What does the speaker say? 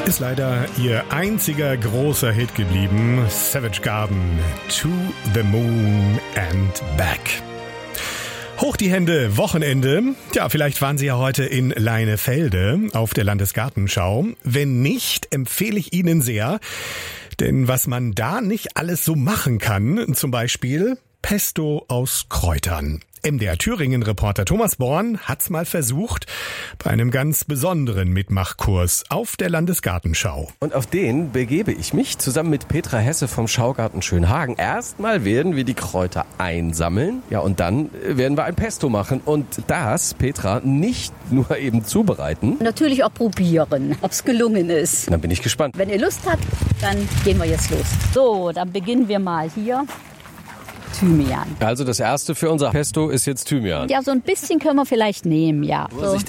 Ist leider ihr einziger großer Hit geblieben. Savage Garden, To the Moon and Back. Hoch die Hände, Wochenende. Ja, vielleicht waren Sie ja heute in Leinefelde auf der Landesgartenschau. Wenn nicht, empfehle ich Ihnen sehr. Denn was man da nicht alles so machen kann, zum Beispiel Pesto aus Kräutern. MDR Thüringen-Reporter Thomas Born hat's mal versucht bei einem ganz besonderen Mitmachkurs auf der Landesgartenschau. Und auf den begebe ich mich zusammen mit Petra Hesse vom Schaugarten Schönhagen. Erstmal werden wir die Kräuter einsammeln, ja, und dann werden wir ein Pesto machen. Und das, Petra, nicht nur eben zubereiten. Natürlich auch probieren, ob's gelungen ist. Dann bin ich gespannt. Wenn ihr Lust habt, dann gehen wir jetzt los. So, dann beginnen wir mal hier. Thymian. Also das erste für unser Pesto ist jetzt Thymian. Ja, so ein bisschen können wir vielleicht nehmen, ja. So.